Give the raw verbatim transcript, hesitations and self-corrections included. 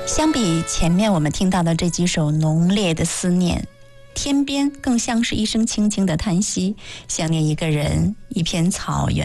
相比前面我们听到的这几首浓烈的思念，天边更像是一声轻轻的叹息，想念一个人，一片草原。